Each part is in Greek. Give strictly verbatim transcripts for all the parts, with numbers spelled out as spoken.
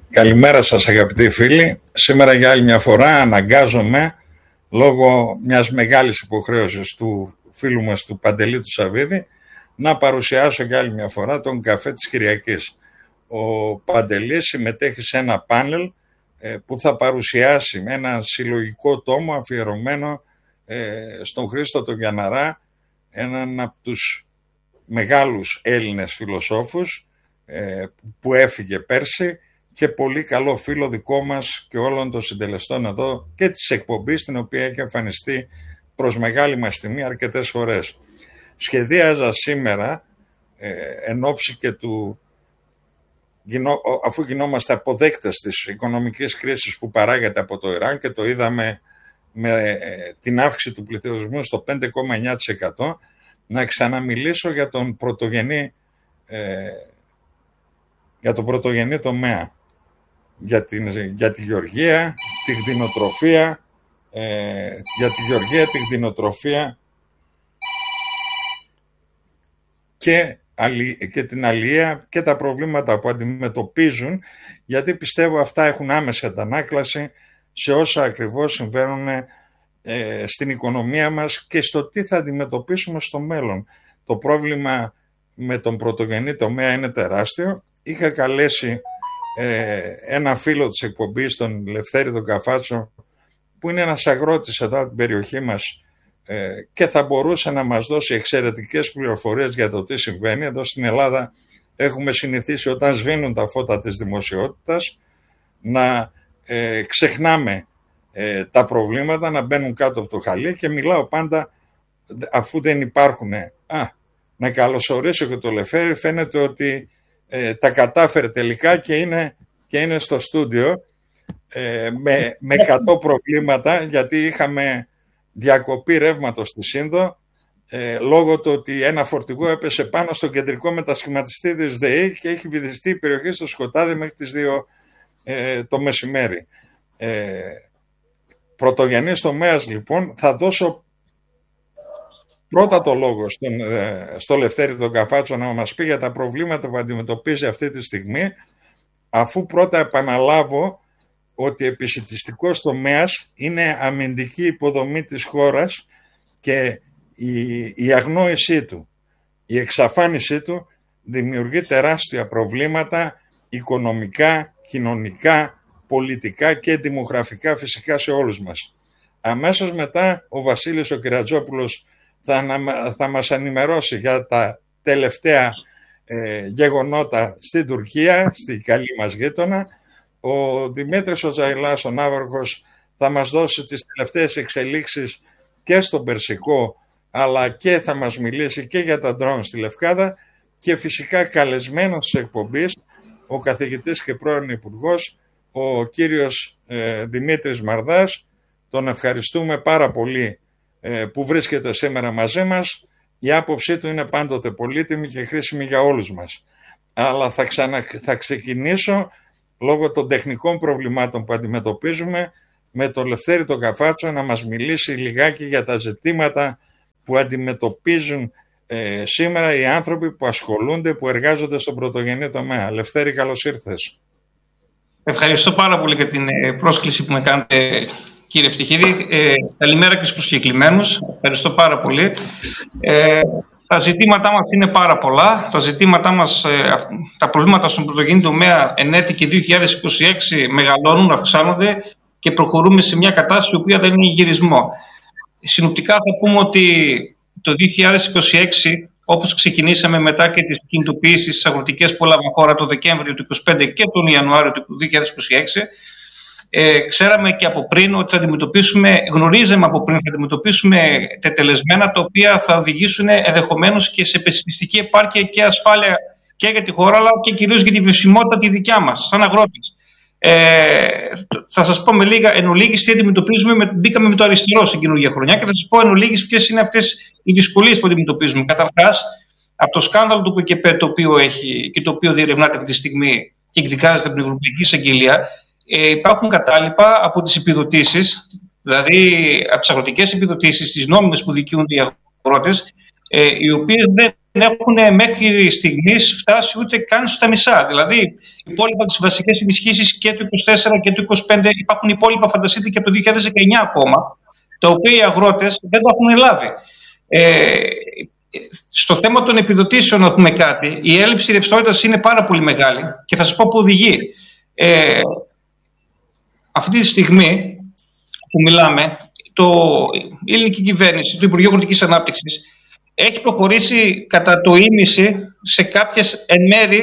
Καλημέρα σας αγαπητοί φίλοι. Σήμερα για άλλη μια φορά αναγκάζομαι λόγω μιας μεγάλης υποχρέωσης του φίλου μας του Παντελή του Σαββίδη να παρουσιάσω για άλλη μια φορά τον καφέ της Κυριακής. Ο Παντελής συμμετέχει σε ένα πάνελ που θα παρουσιάσει ένα συλλογικό τόμο αφιερωμένο στον Χρήστο τον Γιανναρά, έναν από τους μεγάλους Έλληνες φιλοσόφους που έφυγε πέρσι και πολύ καλό φίλο δικό μας και όλων των συντελεστών εδώ και της εκπομπής, την οποία έχει εμφανιστεί προς μεγάλη μας τιμή αρκετές φορές. Σχεδίαζα σήμερα, ε, εν ώψη και του, αφού γινόμαστε αποδέκτες της οικονομικής κρίσης που παράγεται από το Ιράν και το είδαμε με ε, την αύξηση του πληθυσμού στο πέντε κόμμα εννιά τοις εκατό, να ξαναμιλήσω για τον πρωτογενή, ε, για τον πρωτογενή τομέα. Για, την, για τη γεωργία, τη κτηνοτροφία, ε, για τη γεωργία, τη κτηνοτροφία και, και την αλληλεία και τα προβλήματα που αντιμετωπίζουν, γιατί πιστεύω αυτά έχουν άμεση αντανάκλαση σε όσα ακριβώς συμβαίνουν ε, στην οικονομία μας και στο τι θα αντιμετωπίσουμε στο μέλλον. Το πρόβλημα με τον πρωτογενή τομέα είναι τεράστιο. Είχα καλέσει ένα φίλο της εκπομπής, τον Λευτέρη τον Καφάτσο, που είναι ένας αγρότης εδώ από την περιοχή μας και θα μπορούσε να μας δώσει εξαιρετικές πληροφορίες για το τι συμβαίνει. Εδώ στην Ελλάδα έχουμε συνηθίσει όταν σβήνουν τα φώτα της δημοσιότητας να ε, ξεχνάμε ε, τα προβλήματα, να μπαίνουν κάτω από το χαλί, και μιλάω πάντα αφού δεν υπάρχουν. Α, να καλωσορίσω και το Λευτέρη, φαίνεται ότι Ε, τα κατάφερε τελικά και είναι, και είναι στο στούντιο ε, με, με εκατό προβλήματα, γιατί είχαμε διακοπή ρεύματος στη Σύνδο ε, λόγω του ότι ένα φορτηγό έπεσε πάνω στο κεντρικό μετασχηματιστή της ΔΕΗ και έχει βυθιστεί η περιοχή στο σκοτάδι μέχρι τις δύο ε, το μεσημέρι. Ε, πρωτογενής τομέας λοιπόν. Θα δώσω πρώτα το λόγο στον, στο Λευτέρη τον Καφάτσο να μας πει για τα προβλήματα που αντιμετωπίζει αυτή τη στιγμή, αφού πρώτα επαναλάβω ότι επισιτιστικός τομέας είναι αμυντική υποδομή της χώρας και η, η αγνόησή του, η εξαφάνισή του δημιουργεί τεράστια προβλήματα οικονομικά, κοινωνικά, πολιτικά και δημογραφικά φυσικά σε όλους μας. Αμέσως μετά ο Βασίλης ο Κυρατζόπουλος Θα, θα μας ενημερώσει για τα τελευταία ε, γεγονότα στην Τουρκία, στη καλή μας γείτονα. Ο Δημήτρης ο Τζαϊλάς, ο Ναύαρχος, θα μας δώσει τις τελευταίες εξελίξεις και στον Περσικό, αλλά και θα μας μιλήσει και για τα ντρόουν στη Λευκάδα, και φυσικά καλεσμένος της εκπομπής ο καθηγητής και πρώην υπουργός, ο κύριος ε, Δημήτρης Μαρδάς. Τον ευχαριστούμε πάρα πολύ που βρίσκεται σήμερα μαζί μας. Η άποψή του είναι πάντοτε πολύτιμη και χρήσιμη για όλους μας. Αλλά θα, ξανα... θα ξεκινήσω λόγω των τεχνικών προβλημάτων που αντιμετωπίζουμε με τον Λευτέρη τον Καφάτσο να μας μιλήσει λιγάκι για τα ζητήματα που αντιμετωπίζουν ε, σήμερα οι άνθρωποι που ασχολούνται, που εργάζονται στον πρωτογενή τομέα. Λευτέρη, καλώς ήρθες. Ευχαριστώ πάρα πολύ για την πρόσκληση που με κάνετε, κύριε Φτυχίδη. Ε, καλημέρα και στους προσκεκλημένους. Ευχαριστώ πάρα πολύ. Ε, τα ζητήματά μας είναι πάρα πολλά. Τα ζητήματά μας, ε, τα προβλήματα στον πρωτογενή τομέα εν έτη και δύο χιλιάδες είκοσι έξι μεγαλώνουν, αυξάνονται και προχωρούμε σε μια κατάσταση η οποία δεν είναι γυρισμό. Συνοπτικά θα πούμε ότι το δύο χιλιάδες είκοσι έξι, όπως ξεκινήσαμε μετά και τις κινητοποιήσεις στις αγροτικές που έλαβαν χώρα το Δεκέμβριο του είκοσι πέντε και τον Ιανουάριο του δύο χιλιάδες είκοσι έξι, Ε, ξέραμε και από πριν ότι θα αντιμετωπίσουμε, γνωρίζαμε από πριν ότι θα αντιμετωπίσουμε τετελεσμένα τα οποία θα οδηγήσουν ενδεχομένως και σε πεσημιστική επάρκεια και ασφάλεια και για τη χώρα, αλλά και κυρίως για τη βιωσιμότητα τη δικιά μας, σαν αγρότες. Ε, θα σας πω με λίγα εν ολίγης τι αντιμετωπίζουμε. Με, μπήκαμε με το αριστερό στην καινούργια χρονιά και θα σας πω εν ολίγης ποιες είναι αυτές οι δυσκολίες που αντιμετωπίζουμε. Καταρχάς, από το σκάνδαλο του ΠΚΠ, το οποίο έχει και το οποίο διερευνάται αυτή τη στιγμή και εκδικάζεται από την Ευρωπαϊκή Εισαγγελία. Ε, υπάρχουν κατάλοιπα από τις επιδοτήσεις, δηλαδή από τις αγροτικές επιδοτήσεις, τις νόμιμες που δικαιούνται οι αγρότες, ε, οι οποίες δεν έχουν μέχρι στιγμής φτάσει ούτε καν στα μισά. Δηλαδή, υπόλοιπα τις βασικές ενισχύσεις και του είκοσι τέσσερα και του είκοσι πέντε υπάρχουν υπόλοιπα, φανταστείτε, και από το δύο χιλιάδες δεκαεννιά ακόμα, τα οποία οι αγρότες δεν τα έχουν λάβει. Ε, στο θέμα των επιδοτήσεων, να πούμε κάτι, η έλλειψη ρευστότητας είναι πάρα πολύ μεγάλη και θα σας πω που οδηγεί. Ε, αυτή τη στιγμή που μιλάμε, το, η ελληνική κυβέρνηση, το Υπουργείο Αγροτικής Ανάπτυξης, έχει προχωρήσει κατά το ίμιση σε κάποιες εν μέρη,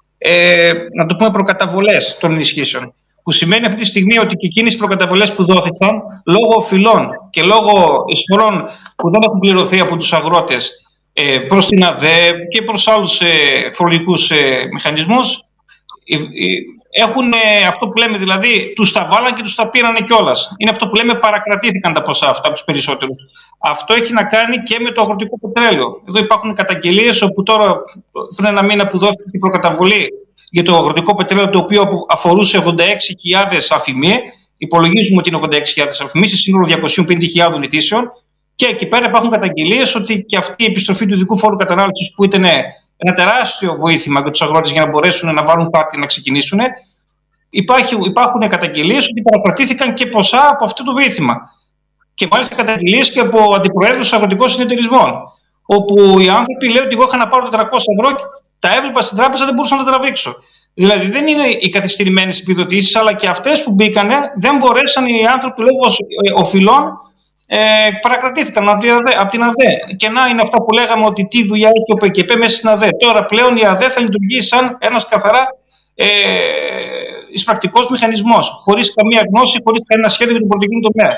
ε, να το πούμε, προκαταβολές των ενισχύσεων. Που σημαίνει αυτή τη στιγμή ότι και εκείνες οι προκαταβολές που δόθηκαν λόγω οφειλών και λόγω εισφορών που δεν έχουν πληρωθεί από τους αγρότες ε, προς την ΑΔΕ και προς άλλους ε, φορολογικούς ε, μηχανισμούς, ε, ε, έχουν ε, αυτό που λέμε, δηλαδή τους τα βάλαν και τους τα πήρανε κιόλας. Είναι αυτό που λέμε, παρακρατήθηκαν τα ποσά αυτά από τους περισσότερους. Αυτό έχει να κάνει και με το αγροτικό πετρέλαιο. Εδώ υπάρχουν καταγγελίες όπου τώρα, πριν ένα μήνα που δόθηκε η προκαταβολή για το αγροτικό πετρέλαιο, το οποίο αφορούσε ογδόντα έξι χιλιάδες αφημί, υπολογίζουμε ότι είναι ογδόντα έξι χιλιάδες αφημί, σε σύνολο διακόσιες πενήντα χιλιάδες αιτήσεων, και εκεί πέρα υπάρχουν καταγγελίες ότι και αυτή η επιστροφή του ειδικού φόρου κατανάλωσης, που ήταν ένα τεράστιο βοήθημα για τους αγρότες για να μπορέσουν να βάλουν κάτι να ξεκινήσουν, υπάρχουν, υπάρχουν καταγγελίες ότι παρακρατήθηκαν και ποσά από αυτό το βοήθημα. Και μάλιστα καταγγελίες και από αντιπροέδρους αγροτικών συνεταιρισμών, όπου οι άνθρωποι λένε ότι εγώ είχα να πάρω τετρακόσια ευρώ και τα έβλεπα στην τράπεζα, δεν μπορούσα να τα τραβήξω. Δηλαδή δεν είναι οι καθυστερημένες επιδοτήσεις, αλλά και αυτές που μπήκανε δεν μπορέσαν οι άνθρωποι λόγω οφειλών, ε, παρακρατήθηκαν από την ΑΔΕ. Και να είναι αυτό που λέγαμε, ότι τι δουλειά έχει ο ΠΚΠ μέσα στην ΑΔΕ. Τώρα πλέον η ΑΔΕ θα λειτουργήσει σαν ένας καθαρά ε, εισπρακτικός μηχανισμός, χωρίς καμία γνώση, χωρίς κανένα σχέδιο για τον πρωτογενή τομέα.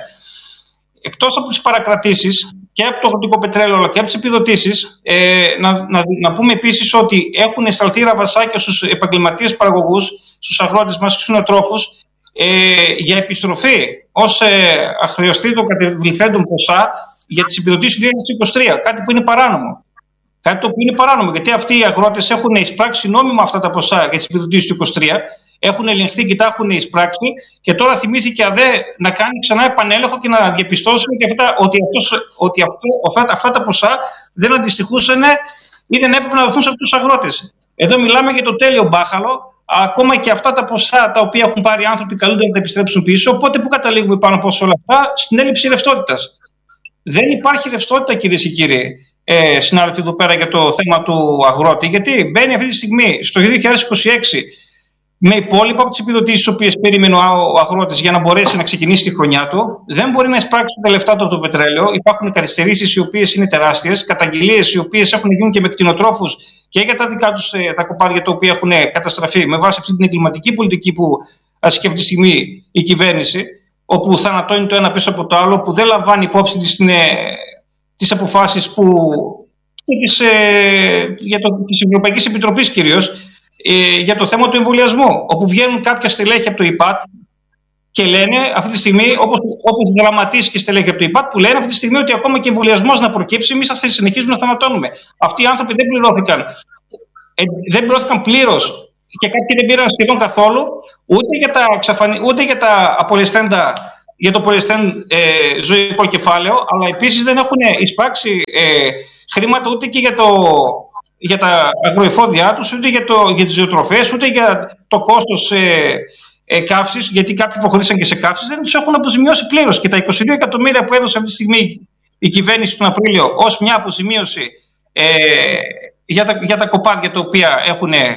Εκτός από τις παρακρατήσεις και από το αγροτικό πετρέλαιο, αλλά και από τις επιδοτήσεις, ε, να, να, να πούμε επίσης ότι έχουν εσταλθεί ραβασάκια στους επαγγελματίες παραγωγούς, στους αγρότες μας και στους νοοτρόφους, ε, για επιστροφή ως ε, αχρεωστήτων κατεβληθέντων ποσά για τις επιδοτήσεις του δύο χιλιάδες είκοσι τρία. Κάτι που είναι παράνομο. Κάτι το οποίο είναι παράνομο, γιατί αυτοί οι αγρότες έχουν εισπράξει νόμιμα αυτά τα ποσά για τις επιδοτήσεις του είκοσι τρία. Έχουν ελεγχθεί και τα έχουν εισπράξει, και τώρα θυμήθηκε ΑΔΕ να κάνει ξανά επανέλεγχο και να διαπιστώσουμε και αυτά, ότι, αυτός, ότι αυτό, αυτά, αυτά τα ποσά δεν αντιστοιχούσαν ή δεν έπρεπε να δοθούν σε αυτούς τους αγρότες. Εδώ μιλάμε για το τέλειο μπάχαλο. Ακόμα και αυτά τα ποσά τα οποία έχουν πάρει οι άνθρωποι καλούνται να τα επιστρέψουν πίσω. Οπότε που καταλήγουμε πάνω από όλα αυτά? Στην έλλειψη ρευστότητας. Δεν υπάρχει ρευστότητα, κυρίες και κύριοι, ε, συνάδελφοι εδώ πέρα, για το θέμα του αγρότη, γιατί μπαίνει αυτή τη στιγμή στο δύο χιλιάδες είκοσι έξι με υπόλοιπα από τις επιδοτήσεις τις οποίες περίμενε ο αγρότης για να μπορέσει να ξεκινήσει τη χρονιά του. Δεν μπορεί να εισπράξει τα λεφτά του από το πετρέλαιο. Υπάρχουν καθυστερήσεις οι οποίες είναι τεράστιες, καταγγελίες οι οποίες έχουν γίνει και με κτηνοτρόφους και για τα δικά τους τα κοπάδια τα οποία έχουν καταστραφεί με βάση αυτή την εγκληματική πολιτική που ασκεί αυτή τη στιγμή η κυβέρνηση, όπου θανατώνει το ένα πίσω από το άλλο, που δεν λαμβάνει υπόψη τις, τις αποφάσεις που, της, ε, για το, της Ευρωπαϊκής Επιτροπής κυρίως, για το θέμα του εμβολιασμού, όπου βγαίνουν κάποια στελέχη από το ΙΠΑΤ και λένε αυτή τη στιγμή, όπως, όπως δραματίσει και στελέχη από το ΙΠΑΤ, που λένε αυτή τη στιγμή ότι ακόμα και εμβολιασμός να προκύψει, εμείς θα συνεχίζουμε να θανατώνουμε. Αυτοί οι άνθρωποι δεν πληρώθηκαν, ε, δεν πληρώθηκαν πλήρως, και κάποιοι δεν πήραν σχεδόν καθόλου, ούτε για τα, ξαφανι... ούτε για τα απολεσθέντα, για το πολυεσθέν ε, ζωικό κεφάλαιο, αλλά επίσης δεν έχουν εισπράξει ε, χρήματα ούτε και για το. για τα αγροεφόδια τους, ούτε για, το, για τις ζωοτροφές, ούτε για το κόστος ε, ε, καύσης, γιατί κάποιοι προχωρήσαν και σε καύσης, δεν τους έχουν αποζημιώσει πλήρως. Και τα είκοσι δύο εκατομμύρια που έδωσε αυτή τη στιγμή η κυβέρνηση τον Απρίλιο ως μια αποζημίωση ε, για, τα, για τα κοπάδια τα οποία έχουν ε,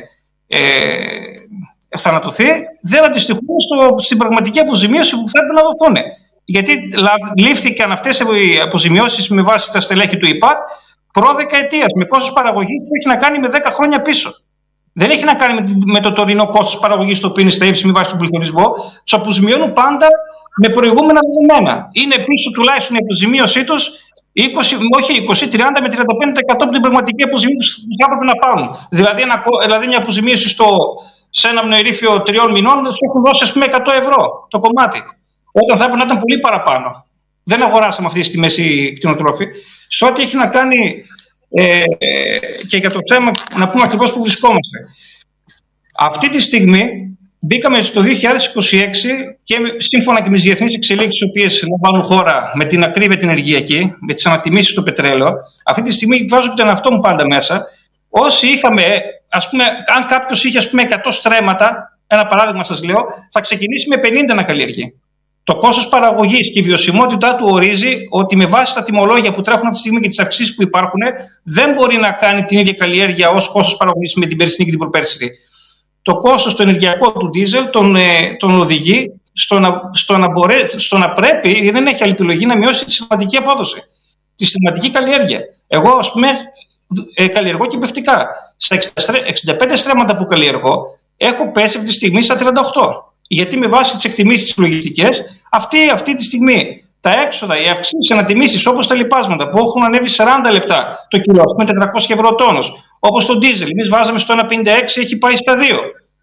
θανατωθεί, δεν αντιστοιχούν στο, στην πραγματική αποζημίωση που θα έπρεπε να δοθούν. Γιατί λήφθηκαν αυτές οι αποζημιώσεις με βάση τα στελέχη του ΙΠΑΤ προ δεκαετίας, με κόστος παραγωγής που έχει να κάνει με δέκα χρόνια πίσω. Δεν έχει να κάνει με, με το τωρινό κόστος παραγωγής, το οποίο είναι στα ύψη με βάση τον πληθωρισμό. Τους αποζημιώνουν πάντα με προηγούμενα δεδομένα. Είναι πίσω τουλάχιστον η αποζημίωσή τους είκοσι, όχι είκοσι, τριάντα με τριάντα πέντε τοις εκατό από την πραγματική αποζημίωση που θα έπρεπε να πάρουν. Δηλαδή, ένα, δηλαδή μια αποζημίωση στο, σε ένα μνοηρήφιο τριών μηνών τους έχουν δώσει, ας πούμε, εκατό ευρώ το κομμάτι. Όταν θα έπρεπε να ήταν πολύ παραπάνω. Δεν αγοράσαμε αυτή τη μέση κτηνοτρόφη. Σε ό,τι έχει να κάνει ε, και για το θέμα, να πούμε ακριβώς που βρισκόμαστε. Αυτή τη στιγμή μπήκαμε στο δύο χιλιάδες είκοσι έξι και σύμφωνα και με τις διεθνείς εξελίξεις οι οποίες λαμβάνουν χώρα με την ακρίβεια την ενεργειακή, με τις ανατιμήσεις στο πετρέλαιο, αυτή τη στιγμή βάζω και τον εαυτό μου πάντα μέσα. Όσοι είχαμε, ας πούμε, αν κάποιος είχε ας πούμε, εκατό στρέμματα, ένα παράδειγμα σας λέω, θα ξεκινήσει με πενήντα να καλλιεργεί. Το κόστος παραγωγής και η βιωσιμότητά του ορίζει ότι με βάση τα τιμολόγια που τρέχουν αυτή τη στιγμή και τις αυξήσεις που υπάρχουν, δεν μπορεί να κάνει την ίδια καλλιέργεια ως κόστος παραγωγής με την περσινή και την προπέρσινη. Το κόστος το ενεργειακό του ντίζελ τον, ε, τον οδηγεί στο να, στο, να μπορέ, στο να πρέπει, δεν έχει άλλη επιλογή, να μειώσει τη συστηματική απόδοση, τη συστηματική καλλιέργεια. Εγώ, ας πούμε, ε, καλλιεργώ κυπευτικά. Στα εξήντα πέντε στρέμματα που καλλιεργώ, έχω πέσει αυτή τη στιγμή στα τριάντα οκτώ. Γιατί με βάση τις εκτιμήσεις τις λογιστικές, αυτή, αυτή τη στιγμή τα έξοδα, οι αυξήσεις ανατιμήσεις όπως τα λοιπάσματα που έχουν ανέβει σαράντα λεπτά το κιλό, με τετρακόσια ευρώ τόνος, όπως το ντίζελ, εμείς βάζαμε στο ένα πενήντα έξι, έχει πάει στα δύο.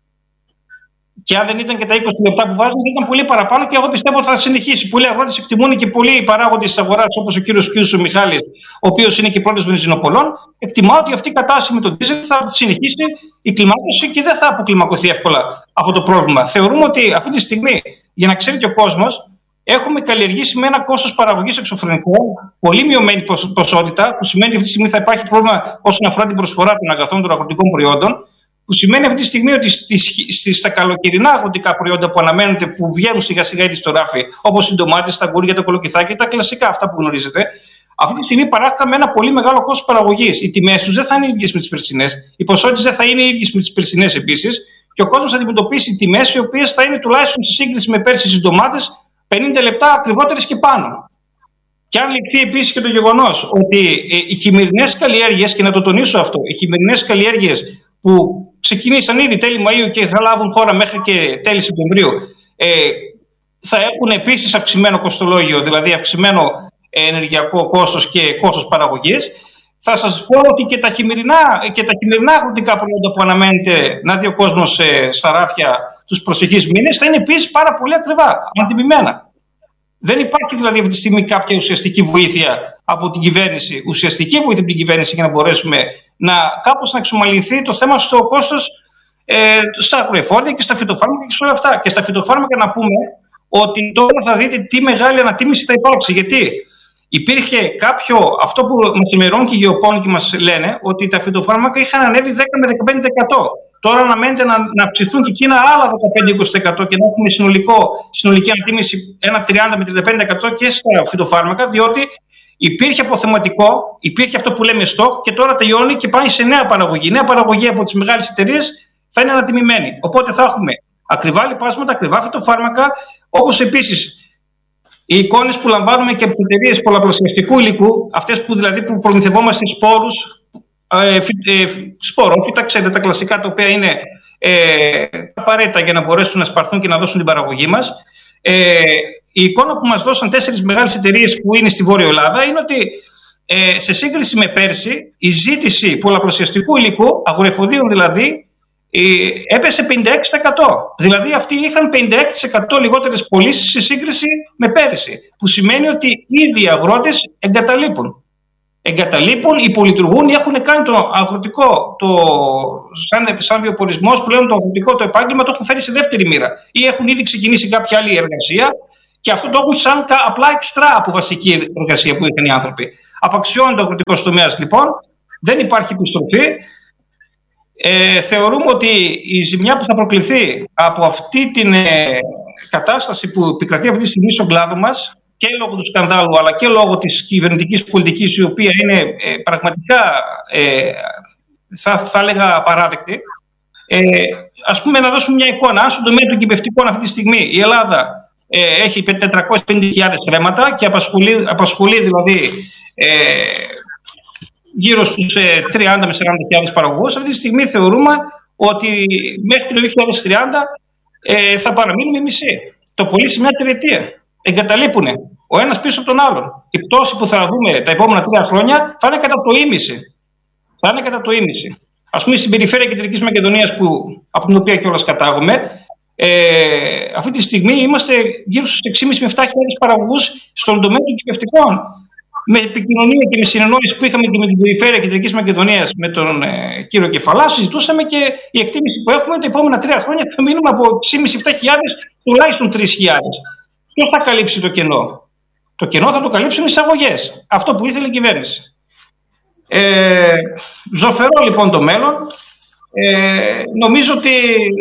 Και αν δεν ήταν και τα είκοσι λεπτά που βάζουμε, ήταν πολύ παραπάνω και εγώ πιστεύω ότι θα συνεχίσει. Πολλοί αγρότες εκτιμούν και πολλοί παράγοντες της αγοράς, όπως ο κύριος Κιούς ο Μιχάλης, ο οποίος είναι και πρώτος βενζινοπολών, εκτιμά ότι αυτή η κατάσταση με τον ντίζελ θα συνεχίσει η κλιμάκωση και δεν θα αποκλιμακωθεί εύκολα από το πρόβλημα. Θεωρούμε ότι αυτή τη στιγμή, για να ξέρει και ο κόσμος, έχουμε καλλιεργήσει με ένα κόστος παραγωγής εξωφρενικό, πολύ μειωμένη ποσότητα, που σημαίνει ότι αυτή τη στιγμή θα υπάρχει πρόβλημα όσον αφορά την προσφορά των αγαθών των αγροτικών προϊόντων. Που σημαίνει αυτή τη στιγμή ότι στα καλοκαιρινά αγροτικά προϊόντα που αναμένονται, που βγαίνουν σιγά σιγά ήδη στο ράφι, όπως οι ντομάτες, τα γκούρια, το κολοκυθάκι, τα κλασικά αυτά που γνωρίζετε, αυτή τη στιγμή παράχθηκαν με ένα πολύ μεγάλο κόστος παραγωγής. Οι τιμές τους δεν θα είναι ίδιες με τις περσινές, οι ποσότητες δεν θα είναι ίδιες με τις περσινές επίσης, και ο κόσμος θα αντιμετωπίσει τιμές οι οποίες θα είναι τουλάχιστον σε σύγκριση με πέρσι στις ντομάτες πενήντα λεπτά ακριβότερες και πάνω. Και αν ληφθεί επίσης και το γεγονός ότι οι χειμερινές καλλιέργειες, και να το τονίσω αυτό, οι χειμερινές καλλιέργειες που ξεκινήσαν ήδη τέλη Μαΐου και θα λάβουν χώρα μέχρι και τέλη Σεπτεμβρίου, ε, θα έχουν επίσης αυξημένο κοστολόγιο, δηλαδή αυξημένο ενεργειακό κόστος και κόστος παραγωγής. Θα σας πω ότι και τα χειμερινά, και τα χειμερινά αγροτικά προϊόντα που αναμένεται να δει ο κόσμος ε, στα ράφια τους προσεχείς μήνες θα είναι επίσης πάρα πολύ ακριβά, ανατιμημένα. Δεν υπάρχει δηλαδή αυτή τη στιγμή κάποια ουσιαστική βοήθεια από την κυβέρνηση, ουσιαστική βοήθεια από την κυβέρνηση για να μπορέσουμε να κάπως να εξομαλυνθεί το θέμα στο κόστος ε, στα αγροεφόδια και στα φυτοφάρμακα και σε όλα αυτά. Και στα φυτοφάρμακα να πούμε ότι τώρα θα δείτε τι μεγάλη ανατίμηση θα υπάρξει. Γιατί υπήρχε κάποιο, αυτό που μας ενημερώνουν και οι γεωπόνοι και μας λένε, ότι τα φυτοφάρμακα είχαν ανέβει δέκα με δεκαπέντε τοις εκατό. Τώρα αναμένεται να, να αυξηθούν και εκείνα άλλα δεκαπέντε με είκοσι τοις εκατό και να έχουμε συνολικό, συνολική ανατίμηση ένα τριάντα με τριάντα πέντε τοις εκατό και στα φυτοφάρμακα, διότι υπήρχε αποθεματικό, υπήρχε αυτό που λέμε στόκ και τώρα τελειώνει και πάει σε νέα παραγωγή. Η νέα παραγωγή από τις μεγάλες εταιρείες θα είναι ανατιμημένη. Οπότε θα έχουμε ακριβά λοιπάσματα, ακριβά φυτοφάρμακα, όπως επίσης οι εικόνες που λαμβάνουμε και από τις εταιρείες πολλαπλασιαστικού υλικού, αυτές που δηλαδή που προμηθευόμαστε σπόρους, ε, ε, σπορόφυτα, ξέρετε τα κλασικά τα οποία είναι ε, απαραίτητα για να μπορέσουν να σπαρθούν και να δώσουν την παραγωγή μας. Ε, η εικόνα που μας δώσαν τέσσερις μεγάλες εταιρείες που είναι στη Βόρεια Ελλάδα είναι ότι ε, σε σύγκριση με πέρσι η ζήτηση πολλαπλασιαστικού υλικού, αγροεφοδίων δηλαδή, ε, έπεσε πενήντα έξι τοις εκατό. Δηλαδή αυτοί είχαν πενήντα έξι τοις εκατό λιγότερες πωλήσεις σε σύγκριση με πέρσι, που σημαίνει ότι ήδη οι αγρότες εγκαταλείπουν. Εγκαταλείπουν, υπολειτουργούν ή έχουν κάνει το αγροτικό, το, σαν, σαν βιοπορισμός που λένε το αγροτικό το επάγγελμα, το έχουν φέρει σε δεύτερη μοίρα ή έχουν ήδη ξεκινήσει κάποια άλλη εργασία και αυτό το έχουν σαν απλά εξτρά από βασική εργασία που είχαν οι άνθρωποι. Απαξιώνεται ο αγροτικός τομέας λοιπόν, δεν υπάρχει επιστροφή. Ε, θεωρούμε ότι η ζημιά που θα προκληθεί από αυτή την ε, κατάσταση που επικρατεί αυτή τη στιγμή στον κλάδο μας, και λόγω του σκανδάλου αλλά και λόγω της κυβερνητικής πολιτικής, η οποία είναι ε, πραγματικά ε, θα, θα έλεγα απαράδεκτη. Ε, ας πούμε να δώσουμε μια εικόνα. Αν στον τομέα των κυπευτικών αυτή τη στιγμή η Ελλάδα ε, έχει τετρακόσιες πενήντα χιλιάδες στρέμματα και απασχολεί, απασχολεί δηλαδή ε, γύρω στους ε, τριάντα με σαράντα χιλιάδες παραγωγούς, αυτή τη στιγμή θεωρούμε ότι μέχρι το δύο χιλιάδες τριάντα ε, θα παραμείνουμε μισή. Το πολύ σε μια τριετία. Εγκαταλείπουν ο ένας πίσω από τον άλλον. Η πτώση που θα δούμε τα επόμενα τρία χρόνια θα είναι κατά το ίμιση. Θα είναι κατά το ίμιση. Ας πούμε στην περιφέρεια Κεντρικής Μακεδονίας, που, από την οποία κιόλας κατάγομαι, ε, αυτή τη στιγμή είμαστε γύρω στους έξι χιλιάδες με επτά χιλιάδες παραγωγούς στον τομέα των κυπευτικών. με επικοινωνία και με συνεννόηση που είχαμε και με την Περιφέρεια Κεντρικής Μακεδονίας με τον ε, κύριο Κεφαλά, συζητούσαμε και η εκτίμηση που έχουμε τα επόμενα τρία χρόνια θα μείνουμε από έξι χιλιάδες πεντακόσιες επτά χιλιάδες τουλάχιστον τρεις χιλιάδες. Ποιος θα καλύψει το κενό? Το κενό θα το καλύψουν οι εισαγωγές. Αυτό που ήθελε η κυβέρνηση. Ε, ζωφερό λοιπόν το μέλλον. Ε, νομίζω ότι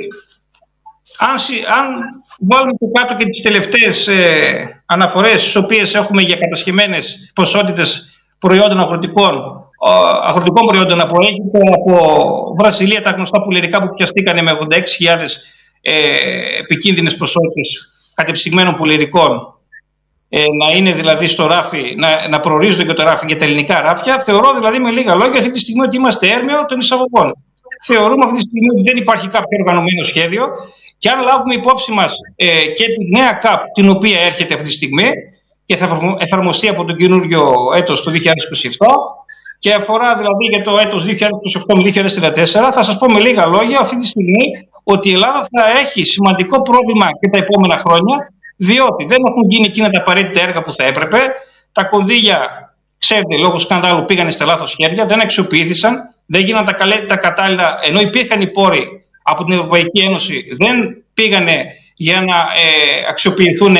αν, αν βάλουμε και κάτω και τις τελευταίες ε, αναφορές τις οποίες έχουμε για κατασχεμένες ποσότητες προϊόντων αγροτικών, αγροτικών προϊόντων από Αίγυπτο, από Βραζιλία, τα γνωστά πουλερικά που πιαστήκανε με ογδόντα έξι χιλιάδες ε, επικίνδυνες ποσότητες κατεψυγμένων πουλερικών, ε, να είναι δηλαδή στο ράφι, να, να προορίζονται και το ράφι για τα ελληνικά ράφια, θεωρώ δηλαδή με λίγα λόγια αυτή τη στιγμή ότι είμαστε έρμεο των εισαγωγών. Θεωρούμε αυτή τη στιγμή ότι δεν υπάρχει κάποιο οργανωμένο σχέδιο και αν λάβουμε υπόψη μας ε, και τη νέα ΚΑΠ την οποία έρχεται αυτή τη στιγμή και θα εφαρμοστεί από το καινούριο έτος το δύο χιλιάδες είκοσι επτά και αφορά δηλαδή για το έτος δύο χιλιάδες είκοσι οκτώ με δύο χιλιάδες τριάντα τέσσερα, θα σας πω με λίγα λόγια αυτή τη στιγμή ότι η Ελλάδα θα έχει σημαντικό πρόβλημα και τα επόμενα χρόνια, διότι δεν έχουν γίνει εκείνα τα απαραίτητα έργα που θα έπρεπε. Τα κονδύλια, ξέρετε, λόγω σκανδάλου πήγανε στα λάθος χέρια, δεν αξιοποιήθησαν, δεν γίναν τα, καλέ, τα κατάλληλα, ενώ υπήρχαν οι πόροι από την Ευρωπαϊκή Ένωση, δεν πήγανε για να ε, αξιοποιηθούν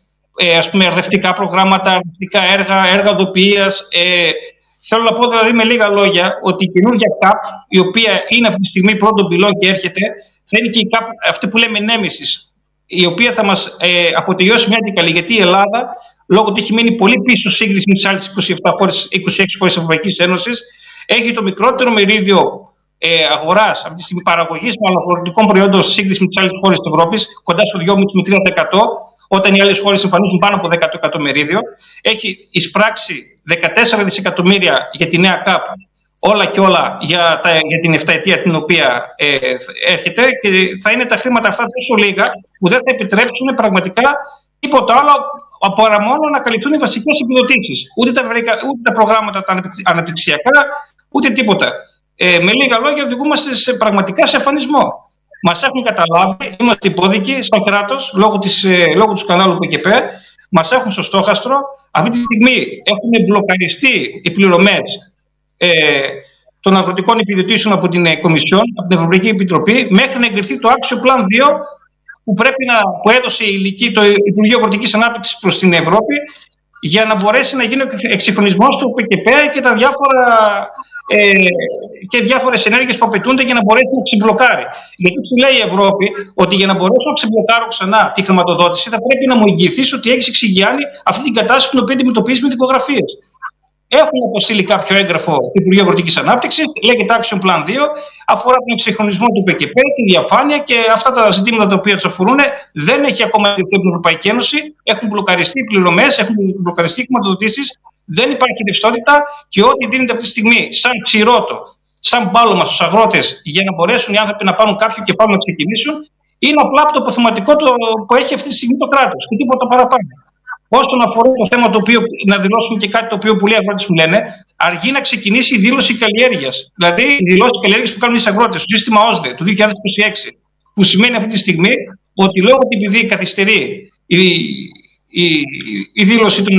ε, ας πούμε ρευτικά προγράμματα, ρευτικά έργα, έργα οδοποιίας. Ε, θέλω να πω δηλαδή με λίγα λόγια ότι η καινούργια ΚΑΠ, η οποία είναι αυτή τη στιγμή πρώτον πυλόν και έρχεται, θα είναι και η ΚΑΠ αυτή που λέμε νέμισης, η οποία θα μας ε, αποτελειώσει μια και καλή, γιατί η Ελλάδα, λόγω ότι έχει μείνει πολύ πίσω σύγκριση με τις άλλες είκοσι επτά χώρες, είκοσι έξι χώρες της Ευρωπαϊκής Ένωσης, έχει το μικρότερο μερίδιο ε, αγοράς, αυτή τη στιγμή παραγωγής με αγροτικών προϊόντων σε σύγκριση με τις άλλες χώρες της Ευρώπης, κοντά στο δυόμισι με τρία τοις εκατό, όταν οι άλλες χώρες εμφανίζουν πάνω από δέκα τοις εκατό μερίδιο. Έχει εισπράξει δεκατέσσερα δισεκατομμύρια για τη νέα ΚΑΠ, όλα και όλα για, τα, για την εφταετία την οποία ε, έρχεται, και θα είναι τα χρήματα αυτά τόσο λίγα που δεν θα επιτρέψουν πραγματικά τίποτα άλλο παρά μόνο να καλυφθούν οι βασικές επιδοτήσεις. Ούτε τα, ούτε τα προγράμματα τα αναπτυξιακά, ούτε τίποτα. Ε, με λίγα λόγια, οδηγούμαστε σε, πραγματικά σε αφανισμό. Μας έχουν καταλάβει, είμαστε υπόδικοι στο κράτος λόγω, της, ε, λόγω του σκανδάλου πι κέι πι, μας έχουν στο στόχαστρο. Αυτή τη στιγμή έχουν μπλοκαριστεί οι πληρωμές ε, των αγροτικών επιδοτήσεων από την ε, Κομισιόν, από την Ευρωπαϊκή Επιτροπή, μέχρι να εγκριθεί το Action Plan δύο που, πρέπει να, που έδωσε η ηλική, το Υπουργείο Αγροτικής Ανάπτυξης προς την Ευρώπη, για να μπορέσει να γίνει ο εξυγχρονισμός του πι κέι πι και τα διάφορα ε, και διάφορες ενέργειες που απαιτούνται για να μπορέσει να ξεμπλοκάρει. Γιατί σου λέει η Ευρώπη ότι για να μπορέσω να ξεμπλοκάρω ξανά τη χρηματοδότηση θα πρέπει να μου εγγυηθείς ότι έχεις εξηγιάνει αυτή την κατάσταση την οποία αντιμετωπίζεις με δικογραφίες. Έχουν αποστείλει κάποιο έγγραφο του Υπουργείου Αγροτικής Ανάπτυξης, λέγεται Action Plan δύο, αφορά τον εξυγχρονισμό του πι κέι πι, τη διαφάνεια και αυτά τα ζητήματα τα οποία τους αφορούν δεν έχει ακόμα εγκριθεί από την Ευρωπαϊκή Ένωση. Έχουν μπλοκαριστεί οι πληρωμές, έχουν μπλοκαριστεί οι χρηματοδοτήσεις, δεν υπάρχει ρευστότητα και ό,τι δίνεται αυτή τη στιγμή σαν ξηρότο, σαν μπάλωμα στους αγρότες για να μπορέσουν οι άνθρωποι να πάρουν κάποιο κεφάλαιο να ξεκινήσουν, είναι απλά από το αποθεματικό που έχει αυτή τη στιγμή το κράτος και τίποτα παραπάνω. Όσον αφορά το θέμα το οποίο, να δηλώσουμε και κάτι το οποίο πολλοί αγρότες μου λένε, αργεί να ξεκινήσει η δήλωση καλλιέργειας. Δηλαδή, η δηλώση καλλιέργειας που κάνουν οι αγρότες, το σύστημα ΟΣΔΕ του δύο χιλιάδες είκοσι έξι, που σημαίνει αυτή τη στιγμή ότι λόγω ότι επειδή καθυστερεί η, η, η δήλωση των,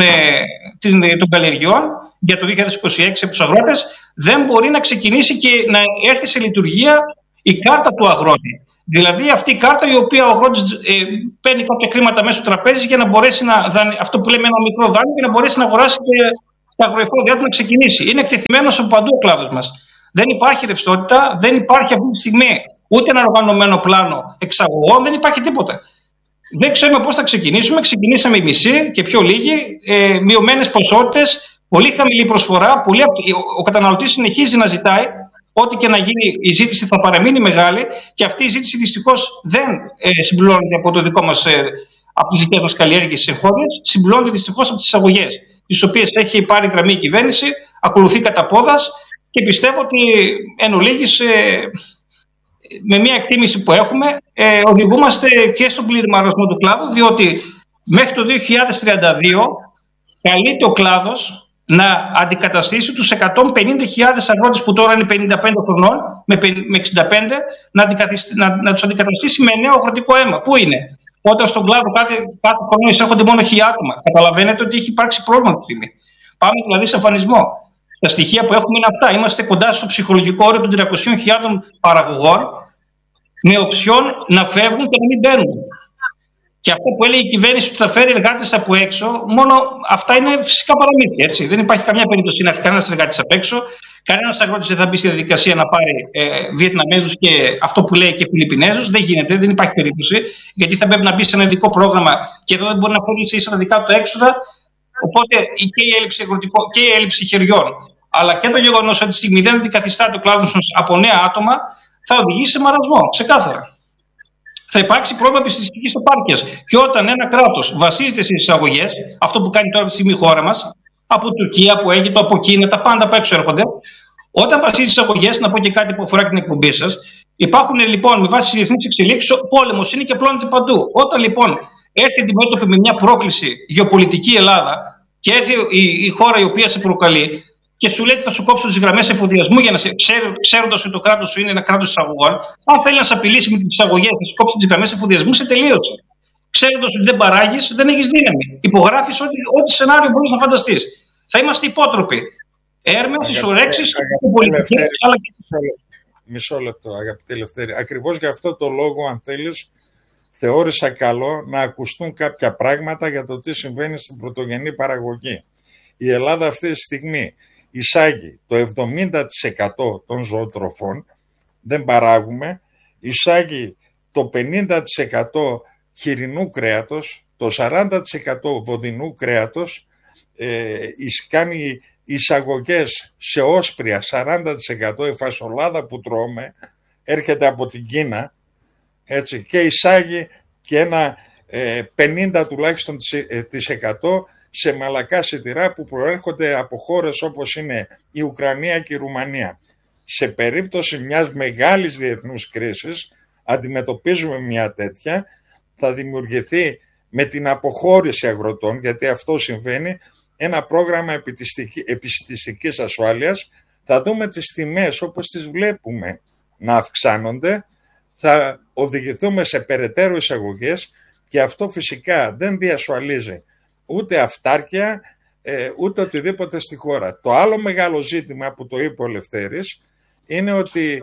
των καλλιεργειών για το δύο χιλιάδες είκοσι έξι από τους αγρότες, δεν μπορεί να ξεκινήσει και να έρθει σε λειτουργία η κάρτα του αγρότη. Δηλαδή αυτή η κάρτα η οποία ο αγρότης ε, παίρνει κάποια χρήματα μέσω του τραπέζι για να μπορέσει να δάνει, αυτό που λέμε ένα μικρό δάνειο, για να μπορέσει να αγοράσει και τα αγροεφόδια του να ξεκινήσει. Είναι εκτεθειμένος από παντού ο κλάδος μας. Δεν υπάρχει ρευστότητα, δεν υπάρχει αυτή τη στιγμή ούτε ένα οργανωμένο πλάνο εξαγωγών, δεν υπάρχει τίποτα. Δεν ξέρουμε πώς θα ξεκινήσουμε. Ξεκινήσαμε η μισή και πιο λίγοι, ε, μειωμένες ποσότητες, πολύ χαμηλή προσφορά. Πολύ, ο καταναλωτής συνεχίζει να ζητάει. Ό,τι και να γίνει, η ζήτηση θα παραμείνει μεγάλη και αυτή η ζήτηση δυστυχώς δεν ε, συμπληρώνεται από το δικό μας, ε, από τις δικές μας καλλιέργειες στις εγχώριες, συμπληρώνεται δυστυχώς από τις εισαγωγές, τις οποίες έχει πάρει γραμμή η κυβέρνηση, ακολουθεί κατά πόδας και πιστεύω ότι εν ολίγης, ε, με μια εκτίμηση που έχουμε, ε, οδηγούμαστε και στον πληρημαρισμό του κλάδου, διότι μέχρι το δύο χιλιάδες τριάντα δύο καλείται ο κλάδος να αντικαταστήσει τους εκατόν πενήντα χιλιάδες αγρότες που τώρα είναι πενήντα πέντε χρονών με εξήντα πέντε, να, να, να τους αντικαταστήσει με νέο αγροτικό αίμα. Πού είναι? Όταν στον κλάδο κάθε, κάθε χρόνο εισέρχονται μόνο χίλια άτομα. Καταλαβαίνετε ότι έχει υπάρξει πρόβλημα τη στιγμή. Πάμε δηλαδή σε αφανισμό. Τα στοιχεία που έχουμε είναι αυτά. Είμαστε κοντά στο ψυχολογικό όριο των τριακοσίων χιλιάδων παραγωγών, με οψιόν να φεύγουν και να μην μπαίνουν. Και αυτό που έλεγε η κυβέρνηση ότι θα φέρει εργάτες από έξω, μόνο αυτά είναι φυσικά παραμύθια. Έτσι. Δεν υπάρχει καμιά περίπτωση να έρθει κανένας εργάτης απ' έξω. Κανένας αγρότης δεν θα μπει στη διαδικασία να πάρει ε, Βιετναμέζους και αυτό που λέει και Φιλιππινέζους. Δεν γίνεται, δεν υπάρχει περίπτωση. Γιατί θα πρέπει να μπει σε ένα ειδικό πρόγραμμα και εδώ δεν μπορεί να φέρει ίσα τα δικά του έξοδα. Οπότε και η έλλειψη, αγροτικό, και η έλλειψη χεριών, αλλά και το γεγονός ότι στη στιγμή δεν αντικαθιστάται ο κλάδος από νέα άτομα, θα οδηγήσει σε μαρασμό. Ξεκάθαρα. Θα υπάρξει πρόβλημα επιστημιστικής επάρκειας. Και όταν ένα κράτος βασίζεται στις εισαγωγές, αυτό που κάνει τώρα αυτή τη στιγμή η χώρα μας, από Τουρκία, από Αίγυπτο, από Κίνα, τα πάντα από έξω έρχονται. Όταν βασίζει στις εισαγωγές, να πω και κάτι που αφορά την εκπομπή σας, υπάρχουν λοιπόν με βάση τις διεθνείς εξελίξεις, ο πόλεμος είναι και πλώνεται παντού. Όταν λοιπόν έρθει αντιμέτωπη με μια πρόκληση γεωπολιτική Ελλάδα και έρθει η, η χώρα η οποία σε προκαλεί και σου λέει ότι θα σου κόψω τις γραμμές εφοδιασμού για να σε ξέροντας ότι το κράτος σου είναι ένα κράτος εισαγωγών, αν θέλει να σε απειλήσει με τις εισαγωγές και σου κόψει τις γραμμές εφοδιασμού, σε τελείωσε. Ξέροντας ότι δεν παράγεις, δεν έχεις δύναμη. Υπογράφεις ό,τι, ό,τι σενάριο μπορείς να φανταστείς. Θα είμαστε υπότροποι. Έρμεως, ισορρέξεις, πολιτικές, αλλά και. Μισό λεπτό, αγαπητέ Λευτέρη. Ακριβώς για αυτό το λόγο, αν θέλεις, θεώρησα καλό να ακουστούν κάποια πράγματα για το τι συμβαίνει στην πρωτογενή παραγωγή. Η Ελλάδα αυτή τη στιγμή εισάγει το εβδομήντα τοις εκατό των ζωοτροφών, δεν παράγουμε, εισάγει το πενήντα τοις εκατό χοιρινού κρέατος, το σαράντα τοις εκατό βοδινού κρέατος, ε, κάνει εισαγωγές σε όσπρια, σαράντα τοις εκατό η φασολάδα που τρώμε έρχεται από την Κίνα, έτσι, και εισάγει και ένα ε, πενήντα τουλάχιστον της εκατό σε μαλακά σιτηρά που προέρχονται από χώρες όπως είναι η Ουκρανία και η Ρουμανία. Σε περίπτωση μιας μεγάλης διεθνούς κρίσης, αντιμετωπίζουμε μια τέτοια, θα δημιουργηθεί με την αποχώρηση αγροτών, γιατί αυτό συμβαίνει, ένα πρόγραμμα επιστηστικής ασφάλειας, θα δούμε τις τιμές όπως τις βλέπουμε να αυξάνονται, θα οδηγηθούμε σε περαιτέρω εισαγωγές και αυτό φυσικά δεν διασφαλίζει ούτε αυτάρκεια, ούτε οτιδήποτε στη χώρα. Το άλλο μεγάλο ζήτημα που το είπε ο Λευτέρης είναι ότι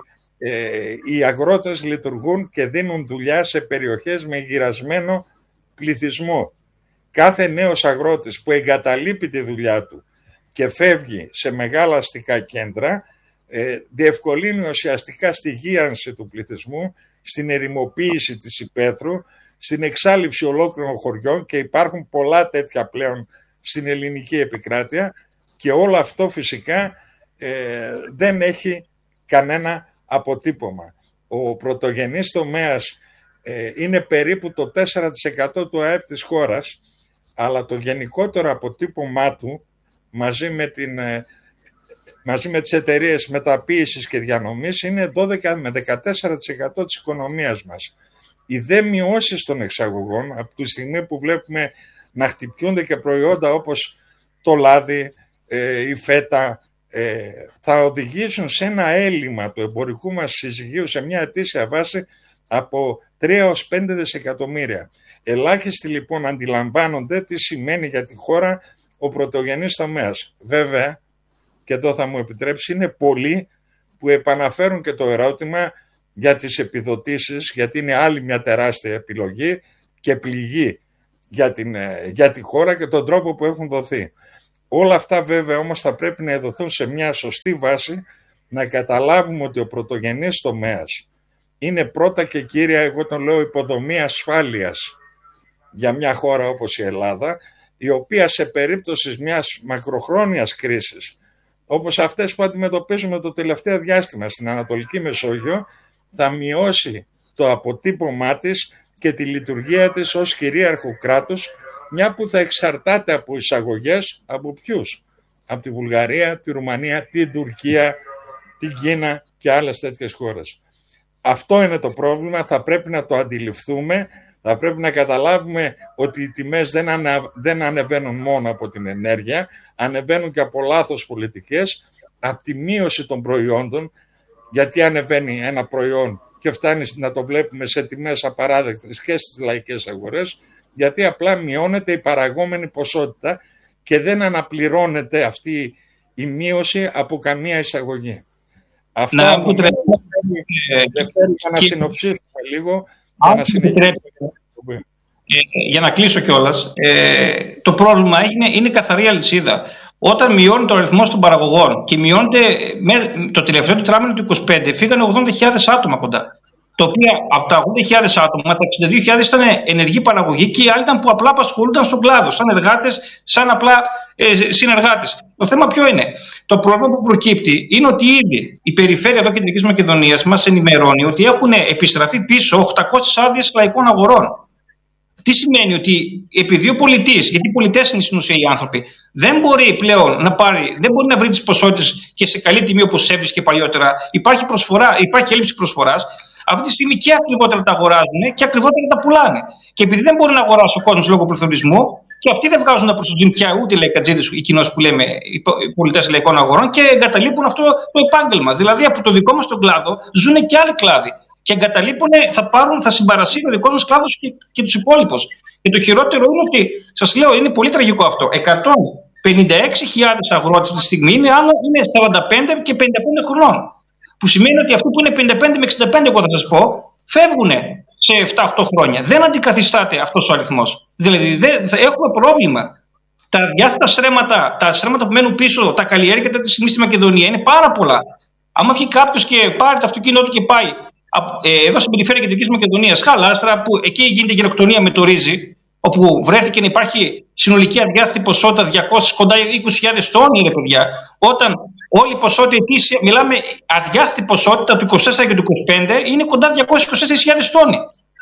ε, οι αγρότες λειτουργούν και δίνουν δουλειά σε περιοχές με γυρασμένο πληθυσμό. Κάθε νέος αγρότης που εγκαταλείπει τη δουλειά του και φεύγει σε μεγάλα αστικά κέντρα ε, διευκολύνει ουσιαστικά στη γύρανση του πληθυσμού, στην ερημοποίηση της υπαίθρου, στην εξάλειψη ολόκληρων χωριών και υπάρχουν πολλά τέτοια πλέον στην ελληνική επικράτεια και όλο αυτό φυσικά ε, δεν έχει κανένα αποτύπωμα. Ο πρωτογενής τομέας ε, είναι περίπου το τέσσερα τοις εκατό του ΑΕΠ της χώρας, αλλά το γενικότερο αποτύπωμά του μαζί με, την, ε, μαζί με τις εταιρείες μεταποίησης και διανομής είναι δώδεκα με δεκατέσσερα τοις εκατό της οικονομίας μας. Οι δε μειώσεις των εξαγωγών, από τη στιγμή που βλέπουμε να χτυπιούνται και προϊόντα όπως το λάδι, ε, η φέτα, ε, θα οδηγήσουν σε ένα έλλειμμα του εμπορικού μας συζυγίου σε μια ετήσια βάση από τρία έως πέντε δισεκατομμύρια. Ελάχιστοι λοιπόν αντιλαμβάνονται τι σημαίνει για τη χώρα ο πρωτογενής τομέας. Βέβαια, και εδώ θα μου επιτρέψει, είναι πολλοί που επαναφέρουν και το ερώτημα για τις επιδοτήσεις, γιατί είναι άλλη μια τεράστια επιλογή και πληγή για, την, για τη χώρα και τον τρόπο που έχουν δοθεί. Όλα αυτά βέβαια όμως θα πρέπει να δοθούν σε μια σωστή βάση, να καταλάβουμε ότι ο πρωτογενής τομέας είναι πρώτα και κύρια, εγώ τον λέω, υποδομή ασφάλειας για μια χώρα όπως η Ελλάδα, η οποία σε περίπτωση μιας μακροχρόνιας κρίσης, όπως αυτές που αντιμετωπίζουμε το τελευταίο διάστημα στην Ανατολική Μεσόγειο, θα μειώσει το αποτύπωμά της και τη λειτουργία της ως κυρίαρχου κράτους, μια που θα εξαρτάται από εισαγωγές από ποιους? Από τη Βουλγαρία, τη Ρουμανία, την Τουρκία, την Κίνα και άλλες τέτοιες χώρες. Αυτό είναι το πρόβλημα, θα πρέπει να το αντιληφθούμε, θα πρέπει να καταλάβουμε ότι οι τιμές δεν, ανε, δεν ανεβαίνουν μόνο από την ενέργεια, ανεβαίνουν και από λάθος πολιτικές, από τη μείωση των προϊόντων, γιατί ανεβαίνει ένα προϊόν και φτάνει να το βλέπουμε σε τιμές απαράδεκτες και στις λαϊκές αγορές, γιατί απλά μειώνεται η παραγόμενη ποσότητα και δεν αναπληρώνεται αυτή η μείωση από καμία εισαγωγή. Αυτά να, νομίζω, ε, Δευτέρη, για να και... συνοψίσουμε λίγο, για να συνεχίσουμε. Ε, για να κλείσω κιόλας, ε, το πρόβλημα είναι, είναι καθαρή αλυσίδα. Όταν μειώνει ο αριθμός των παραγωγών και μειώνεται με, το τελευταίο τετράμινο του είκοσι πέντε, φύγανε ογδόντα χιλιάδες άτομα κοντά. Το οποίο από τα ογδόντα χιλιάδες άτομα, τα εξήντα δύο χιλιάδες ήταν ενεργή παραγωγή και οι άλλοι ήταν που απλά απασχολούνταν στον κλάδο, σαν εργάτες, σαν απλά ε, συνεργάτες. Το θέμα ποιο είναι? Το πρόβλημα που προκύπτει είναι ότι ήδη η περιφέρεια εδώ Κεντρικής Μακεδονίας μας ενημερώνει ότι έχουν επιστραφεί πίσω οκτακόσιες άδειες λαϊκών αγορών. Τι σημαίνει? Ότι επειδή ο πολιτής, γιατί οι πολιτές είναι στην ουσία οι άνθρωποι, δεν μπορεί πλέον να πάρει, δεν μπορεί να βρει τις ποσότητες και σε καλή τιμή όπως έβρισκε παλιότερα. Υπάρχει, προσφορά, υπάρχει έλλειψη προσφοράς. Αυτή τη στιγμή και ακριβότερα τα αγοράζουν και ακριβότερα τα πουλάνε. Και επειδή δεν μπορεί να αγοράσει ο κόσμος λόγω πληθωρισμού, και αυτοί δεν βγάζουν να προσδοκούν πια ούτε οι λαϊκατζίδες, οι κοινώσεις που λέμε, οι πολιτές λαϊκών αγορών, και εγκαταλείπουν αυτό το επάγγελμα. Δηλαδή από το δικό μας τον κλάδο ζουν και άλλοι κλάδοι. Και εγκαταλείπουν, θα, πάρουν, θα συμπαρασύρουν ο δικός μας κλάδος και, και τους υπόλοιπους. Και το χειρότερο είναι ότι, σας λέω, είναι πολύ τραγικό αυτό. εκατόν πενήντα έξι χιλιάδες αγρότες αυτή τη στιγμή είναι, άνω, είναι σαράντα πέντε και πενήντα πέντε χρονών. Που σημαίνει ότι αυτοί που είναι πενήντα πέντε με εξήντα πέντε, εγώ θα σας πω, φεύγουν σε επτά οχτώ χρόνια. Δεν αντικαθιστάται αυτός ο αριθμός. Δηλαδή δεν, θα έχουμε πρόβλημα. Τα διάφορα στρέμματα, τα στρέμματα που μένουν πίσω, τα καλλιέργεια τη στιγμή στη Μακεδονία είναι πάρα πολλά. Αν βγει κάποιο και πάρει το αυτοκίνητό του και πάει ε, εδώ στην περιφέρεια Κεντρικής Μακεδονίας, Χαλάστρα, που εκεί γίνεται γενοκτονία με το ρύζι, όπου βρέθηκε να υπάρχει συνολική αδιάθετη ποσότητα διακόσιες κοντά είκοσι χιλιάδες τόνοι, ρε παιδιά. Όταν όλη η ποσότητα ετήσια, μιλάμε αδιάθετη ποσότητα του είκοσι τέσσερα και του είκοσι πέντε, είναι κοντά διακόσιες είκοσι τέσσερις χιλιάδες τόνοι.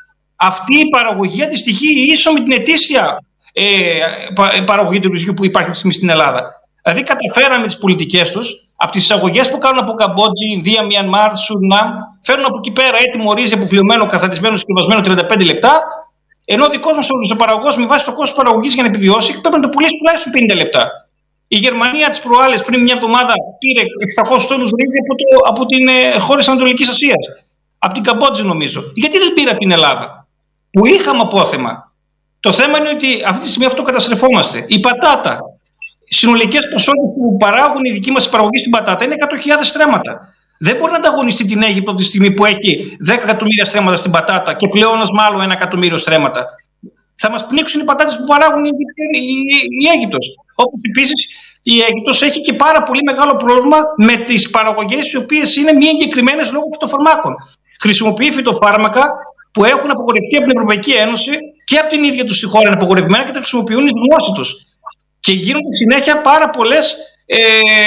Αυτή η παραγωγή αντιστοιχεί ίσο με την ετήσια ε, παραγωγή του ρυζιού που υπάρχει αυτή στην Ελλάδα. Δηλαδή, καταφέραμε τις πολιτικές τους, από τις εισαγωγές που κάνουν από Καμπότζη, Ινδία, Μιανμάρ, Σουρινάμ, φέρνουν από εκεί πέρα έτοιμο ρύζι αποφλιωμένο, καθαρισμένο, συσκευασμένο τριάντα πέντε λεπτά. Ενώ ο δικός μας ο παραγωγός με βάση το κόστος παραγωγής για να επιβιώσει πρέπει να το πουλήσει τουλάχιστον πενήντα λεπτά. Η Γερμανία τις προάλλες πριν μια εβδομάδα πήρε εξακόσιους τόνους ρύζι από, το, από την ε, χώρες Ανατολικής Ασίας. Από την Καμπότζη νομίζω. Γιατί δεν πήρε από την Ελλάδα, που είχαμε απόθεμα? Το θέμα είναι ότι αυτή τη στιγμή αυτό καταστρεφόμαστε. Η πατάτα, συνολικές ποσότητες που παράγουν οι δικοί μας παραγωγοί στην πατάτα είναι εκατό χιλιάδες στρέμματα. Δεν μπορεί να ανταγωνιστεί την Αίγυπτο αυτή τη στιγμή που έχει δέκα εκατομμύρια στρέμματα στην πατάτα και πλεόνασμα άλλο ένα εκατομμύριο στρέμματα. Θα μας πνίξουν οι πατάτες που παράγουν η, η, η, η Αίγυπτος. Όπως επίσης η Αίγυπτος έχει και πάρα πολύ μεγάλο πρόβλημα με τις παραγωγές οι οποίες είναι μη εγκεκριμένες λόγω φυτοφαρμάκων. Χρησιμοποιεί φυτοφάρμακα που έχουν απογορευτεί από την Ευρωπαϊκή Ένωση και από την ίδια τους τη χώρα είναι απογορευτημένα και τα χρησιμοποιούν οι δημόσιοι τους. Και γίνονται συνέχεια πάρα πολλές. Ε,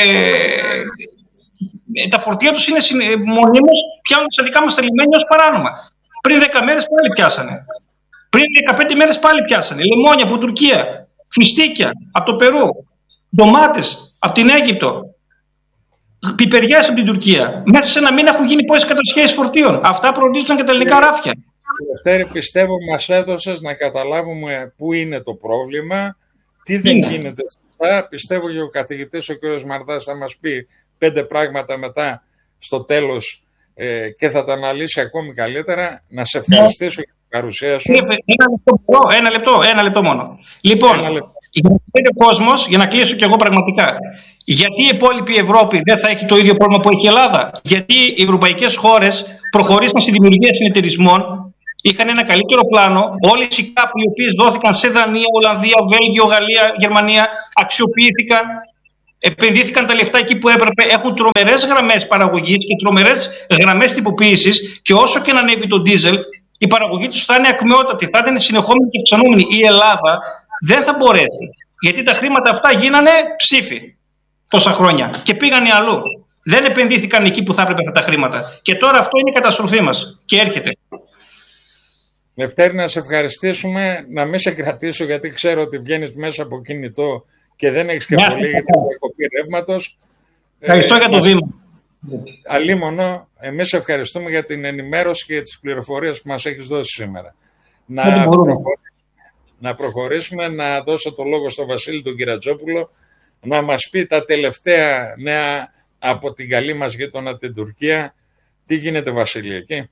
τα φορτία τους είναι μονίμως, πιάνουν τα δικά μας τα λιμένια ως παράνομα. Πριν δέκα μέρες πάλι πιάσανε. Πριν δεκαπέντε μέρες πάλι πιάσανε. Λεμόνια από Τουρκία, φιστίκια από το Περού, ντομάτες από την Αίγυπτο, πιπεριές από την Τουρκία. Μέσα σε ένα μήνα έχουν γίνει πόσες κατασχέσεις φορτίων. Αυτά προορίζονταν και τα ελληνικά ράφια. Δευτέρη, πιστεύω μας έδωσες να καταλάβουμε πού είναι το πρόβλημα, τι δεν είναι. Γίνεται σωστά. Πιστεύω και ο καθηγητής ο κ. Μαρτάς θα μας πει πέντε πράγματα μετά στο τέλος ε, και θα τα αναλύσει ακόμη καλύτερα. Να σε ευχαριστήσω για την παρουσία σου. Ένα λεπτό, ένα λεπτό, ένα λεπτό μόνο. Λοιπόν, ένα λεπτό. Για να ξέρει ο κόσμος, για να κλείσω κι εγώ πραγματικά, γιατί η υπόλοιπη Ευρώπη δεν θα έχει το ίδιο πρόβλημα που έχει η Ελλάδα? Γιατί οι ευρωπαϊκές χώρες προχωρήσαν στη δημιουργία συνεταιρισμών, είχαν ένα καλύτερο πλάνο. Όλες οι κάπου οι οποίες δόθηκαν σε Δανία, Ολλανδία, Βέλγιο, Γαλλία, Γερμανία αξιοποιήθηκαν, επενδύθηκαν τα λεφτά εκεί που έπρεπε, έχουν τρομερές γραμμές παραγωγής και τρομερές γραμμές τυποποίησης, και όσο και να ανέβει το ντίζελ, η παραγωγή τους θα είναι ακμεότατη, θα είναι συνεχόμενη και αυξανόμενη. Η Ελλάδα δεν θα μπορέσει, γιατί τα χρήματα αυτά γίνανε ψήφοι τόσα χρόνια και πήγανε αλλού. Δεν επενδύθηκαν εκεί που θα έπρεπε αυτά τα χρήματα. Και τώρα αυτό είναι η καταστροφή μας και έρχεται. Δευτέρη, να σε ευχαριστήσουμε, να μην σε κρατήσω γιατί ξέρω ότι βγαίνεις μέσα από κινητό και δεν έχεις και πολύ για την διακοπή ρεύματος. Ευχαριστώ ε, για το βήμα. Αλίμονο, εμείς ευχαριστούμε για την ενημέρωση και τις πληροφορίες που μας έχεις δώσει σήμερα. Να, προχωρήσουμε, να προχωρήσουμε, να δώσω το λόγο στον Βασίλη τον Κυρατζόπουλο να μας πει τα τελευταία νέα από την καλή μας γείτονα την Τουρκία. Τι γίνεται, Βασίλη, εκεί?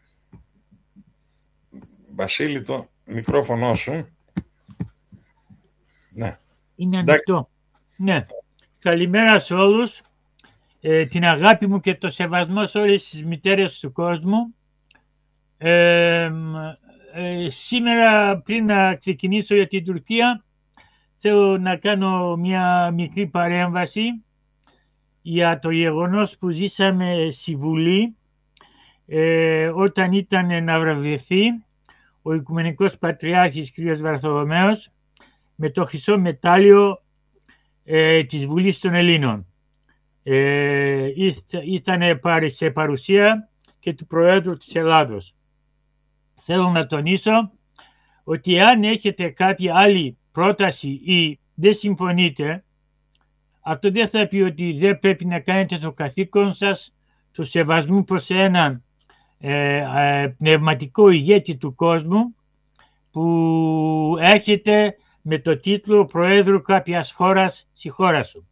Βασίλη, το μικρόφωνο σου. Είναι ανοιχτό. Ναι. Καλημέρα σε όλους. Ε, την αγάπη μου και το σεβασμό σε όλες τις μητέρες του κόσμου. Ε, ε, σήμερα, πριν να ξεκινήσω για την Τουρκία, θέλω να κάνω μια μικρή παρέμβαση για το γεγονός που ζήσαμε στη Βουλή ε, όταν ήταν να βραβευθεί ο Οικουμενικός Πατριάρχης κ. Βαρθολομαίος με το χρυσό μετάλλιο ε, της Βουλής των Ελλήνων. Ε, ήταν σε παρουσία και του Προέδρου της Ελλάδος. Θέλω να τονίσω ότι αν έχετε κάποια άλλη πρόταση ή δεν συμφωνείτε, αυτό δεν θα πει ότι δεν πρέπει να κάνετε το καθήκον σας του σεβασμού προς έναν ε, ε, πνευματικό ηγέτη του κόσμου που έρχεται με το τίτλο Προέδρου κάποιας χώρας στη χώρα σου.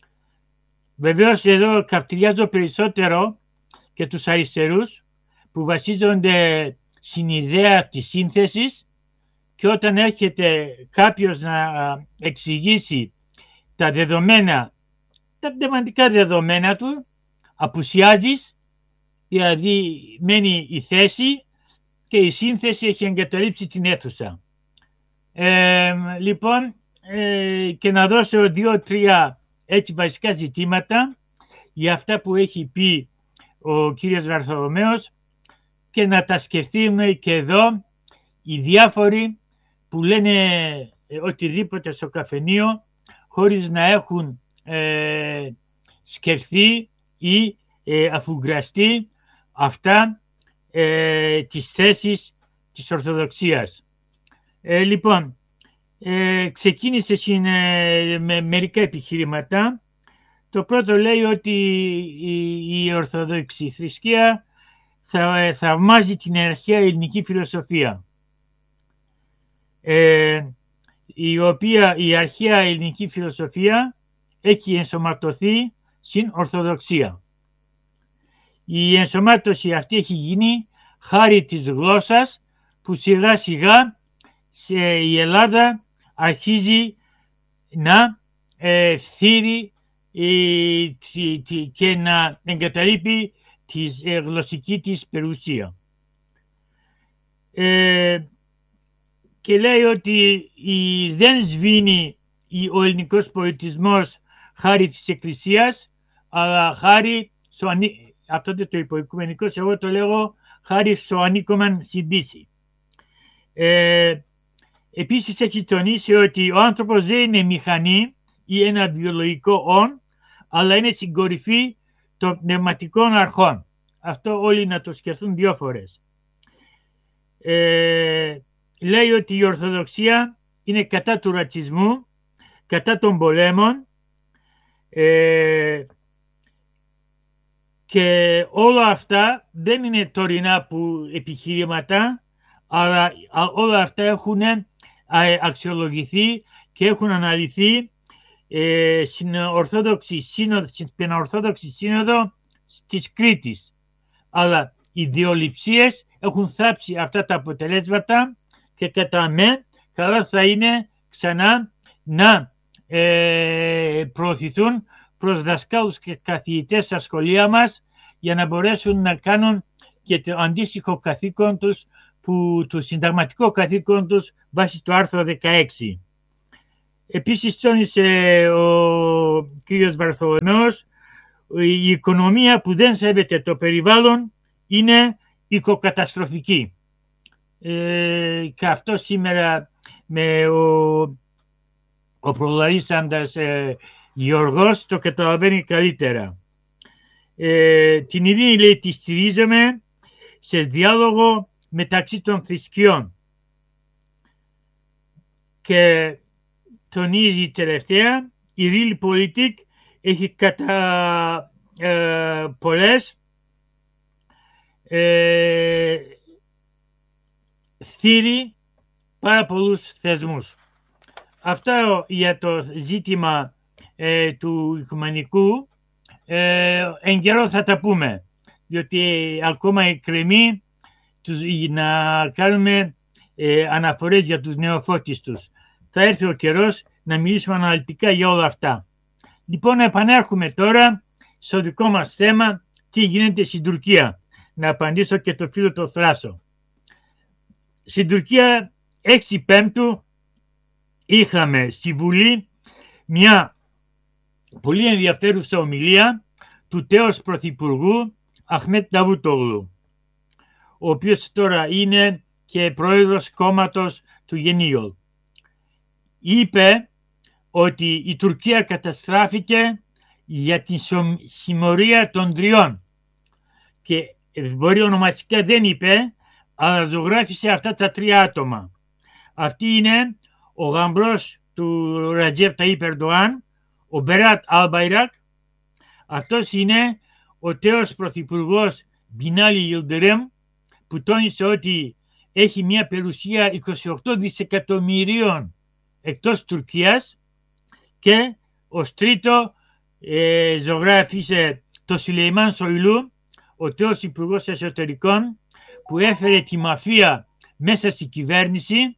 Βεβαίως εδώ καυτηριάζω περισσότερο και τους αριστερούς που βασίζονται στην ιδέα της σύνθεσης και όταν έρχεται κάποιος να εξηγήσει τα δεδομένα, τα πνευματικά δεδομένα του, απουσιάζεις, δηλαδή μένει η θέση και η σύνθεση έχει εγκαταλείψει την αίθουσα. Ε, λοιπόν, ε, και να δώσω δύο-τρία έτσι βασικά ζητήματα για αυτά που έχει πει ο κύριος Βαρθολομαίος και να τα σκεφτούμε και εδώ οι διάφοροι που λένε οτιδήποτε στο καφενείο χωρίς να έχουν ε, σκεφτεί ή ε, αφουγκραστεί αυτά ε, τις θέσεις της Ορθοδοξίας. Ε, λοιπόν, ε, ξεκίνησε ε, με μερικά επιχειρήματα. Το πρώτο λέει ότι η, η Ορθοδόξη θρησκεία θα, ε, θαυμάζει την αρχαία ελληνική φιλοσοφία. Ε, η οποία η αρχαία ελληνική φιλοσοφία έχει ενσωματωθεί στην Ορθοδοξία. Η ενσωμάτωση αυτή έχει γίνει χάρη της γλώσσας που σιγά σιγά σε η Ελλάδα αρχίζει να ε, φθείρει ε, τι, τι, και να εγκαταλείπει τη ε, γλωσσική της περιουσία. Ε, και λέει ότι η, δεν σβήνει η, ο ελληνικός πολιτισμός χάρη της Εκκλησίας, αλλά χάρη στο, αυτό δεν το είπε ο Οικουμενικός, εγώ το λέγω χάρη στο ανήκομαν συντήσει. Ε, επίσης έχει τονίσει ότι ο άνθρωπος δεν είναι μηχανή ή ένα βιολογικό όν, αλλά είναι στην κορυφή των πνευματικών αρχών. Αυτό όλοι να το σκεφτούν δύο φορές. Ε, λέει ότι η Ορθοδοξία είναι κατά του ρατσισμού, κατά των πολέμων ε, και όλα αυτά δεν είναι τωρινά που επιχειρήματα, αλλά όλα αυτά έχουν αξιολογηθεί και έχουν αναλυθεί ε, στην Ορθόδοξη Σύνοδο, στην Πεναορθόδοξη Σύνοδο της Κρήτης. Αλλά οι ιδεολειψίες έχουν θάψει αυτά τα αποτελέσματα και κατά με καλά θα είναι ξανά να ε, προωθηθούν προς δασκάλους και καθηγητές στα σχολεία μας για να μπορέσουν να κάνουν και το αντίστοιχο καθήκον τους, που, το συνταγματικό καθήκον τους βάσει το άρθρο δεκαέξι. Επίσης τόνισε ο κ. Βαρθολομαίος η οικονομία που δεν σέβεται το περιβάλλον είναι οικοκαταστροφική. Ε, και αυτό σήμερα με ο, ο προλαλήσαντας ε, Γιώργος το καταλαβαίνει καλύτερα. Ε, την ειρήνη λέει τη στηρίζομαι σε διάλογο μεταξύ των θρησκειών και τονίζει τελευταία η Realpolitik έχει κατά ε, πολλές ε, θύρει πάρα πολλούς θεσμούς. Αυτά για το ζήτημα ε, του οικουμενικού ε, εν καιρό θα τα πούμε, διότι ακόμα εκκρεμεί τους, να κάνουμε ε, αναφορές για τους νεοφώτιστους. θα έρθει ο καιρός να μιλήσουμε αναλυτικά για όλα αυτά. Λοιπόν, να επανέρχομαι τώρα στο δικό μας θέμα, τι γίνεται στην Τουρκία. Να απαντήσω και το φίλο το Θράσο. Στην Τουρκία έξι Πέμπτου είχαμε στη Βουλή μια πολύ ενδιαφέρουσα ομιλία του τέως Πρωθυπουργού Αχμέτ Νταβούτογλου, ο οποίος τώρα είναι και πρόεδρος κόμματος του Γενίολ. Είπε ότι η Τουρκία καταστράφηκε για τη συμμορία των τριών και μπορεί ονομαστικά δεν είπε, αλλά ζωγράφισε αυτά τα τρία άτομα. Αυτή είναι ο γαμπρός του Ρατζέπ Ταΐπ Ερντοάν, ο Μπεράτ Αλμπαϊράκ. Αυτός είναι ο τέος πρωθυπουργός Μπινάλι Yildirim, που τόνισε ότι έχει μια περιουσία είκοσι οκτώ δισεκατομμυρίων εκτός Τουρκίας, και ως τρίτο ε, ζωγράφισε το Σουλεϊμάν Σοϊλού, ο τέος υπουργός εσωτερικών, που έφερε τη μαφία μέσα στην κυβέρνηση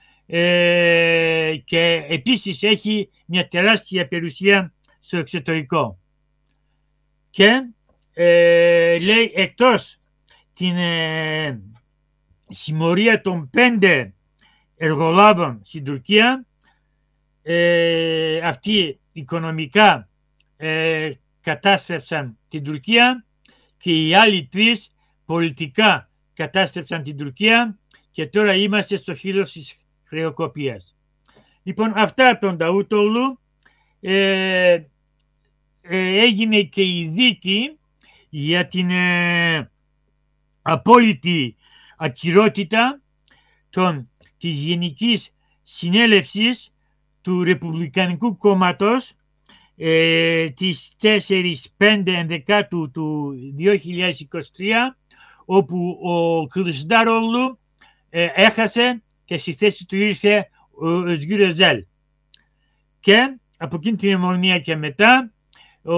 ε, και επίσης έχει μια τεράστια περιουσία στο εξωτερικό. Και ε, λέει, εκτός την ε, συμμορία των πέντε εργολάβων στην Τουρκία, ε, αυτοί οικονομικά ε, κατάστρεψαν την Τουρκία, και οι άλλοι τρεις πολιτικά κατάστρεψαν την Τουρκία, και τώρα είμαστε στο χείλος της χρεοκοπίας. Λοιπόν, αυτά από τον Νταβούτογλου. Ε, ε, έγινε και η δίκη για την ε, απόλυτη ακυρότητα των, της Γενικής Συνέλευσης του Ρεπουμπλικανικού Κόμματος ε, της τέσσερις πέντε ενδεκάτου του δύο χιλιάδες είκοσι τρία, όπου ο Κılıçdaroğlu ε, έχασε και στη θέση του ήρθε ο Özgür Özel. Και από εκείνη την ημερομηνία και μετά ο,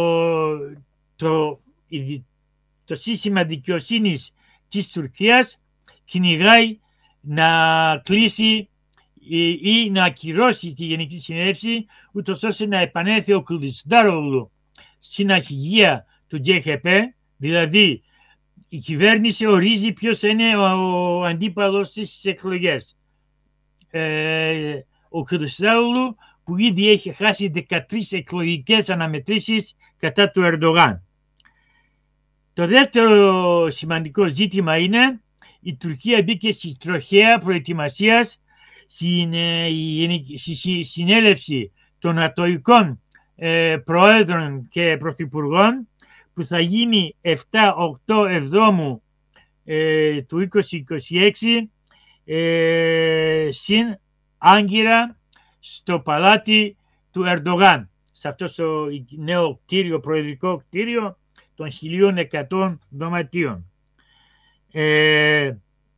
το, το σύστημα δικαιοσύνης της Τουρκίας κυνηγάει να κλείσει ή, ή να ακυρώσει τη Γενική Συνέλευση, ούτως ώστε να επανέλθει ο Kılıçdaroğlu στην αρχηγία του τζέι έιτς πι, δηλαδή η κυβέρνηση ορίζει ποιος είναι ο, ο αντίπαλος στις εκλογές. Ε, ο Kılıçdaroğlu που ήδη έχει χάσει δεκατρείς εκλογικές αναμετρήσεις κατά του Ερντογάν. Το δεύτερο σημαντικό ζήτημα είναι η Τουρκία μπήκε στη τροχέα προετοιμασίας στην στη συνέλευση των ατοικών ε, προέδρων και πρωθυπουργών, που θα γίνει επτά οκτώ εβδόμου ε, του είκοσι είκοσι έξι ε, στην Άγκυρα, στο παλάτι του Ερντογάν, σε αυτό το νέο κτίριο, προεδρικό κτίριο των χίλια εκατό δωματίων. Ε,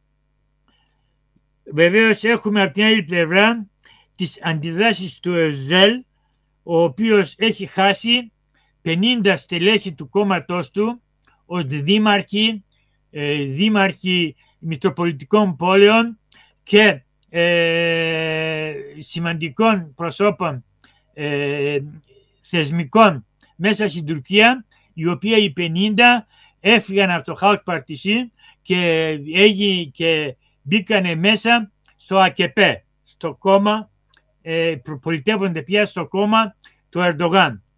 βεβαίως έχουμε από την άλλη πλευρά τις αντιδράσεις του Özel, ο οποίος έχει χάσει πενήντα στελέχη του κόμματός του ως δήμαρχοι, ε, δήμαρχοι μητροπολιτικών πόλεων και ε, σημαντικών προσώπων ε, θεσμικών μέσα στην Τουρκία, οι οποίοι οι πενήντα έφυγαν από το Halk Partisi και, έγινε, και μπήκανε μέσα στο έι κέι πι, στο κόμμα, ε, πολιτεύονται πια στο κόμμα του Ερντογάν.